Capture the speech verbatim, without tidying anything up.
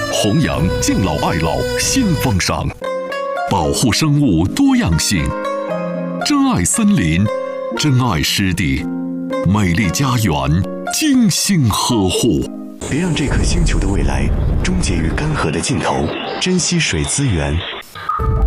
弘扬敬老爱老新风尚，保护生物多样性，珍爱森林，珍爱湿地，美丽家园精心呵护。 别让这颗星球的未来终结于干涸的尽头，珍惜水资源。